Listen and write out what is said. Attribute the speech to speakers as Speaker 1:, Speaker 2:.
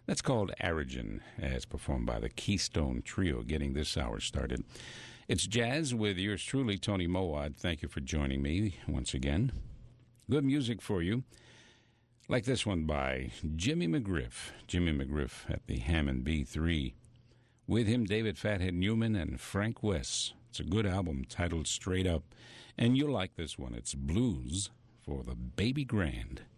Speaker 1: That's called Arigen, as performed by the Keystone Trio, getting this hour started. It's jazz with yours truly, Tony Mowat. Thank you for joining me once again. Good music for you, like this one by Jimmy McGriff. Jimmy McGriff at the Hammond B3. With him, David Fathead Newman and Frank West. It's a good album titled Straight Up, and you'll like this one. It's Blues for the Baby Grand.